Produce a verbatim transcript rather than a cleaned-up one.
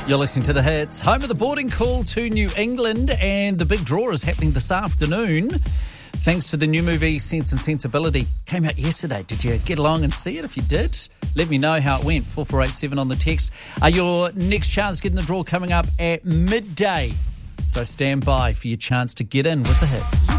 You're listening to The Hits, home of the boarding call to New England, and the big draw is happening this afternoon. Thanks to the new movie Sense and Sensibility. Came out yesterday. Did you get along and see it? If you did, let me know how it went. four four eight seven on the text. Uh, your next chance to get in the draw coming up at midday. So stand by for your chance to get in with The Hits.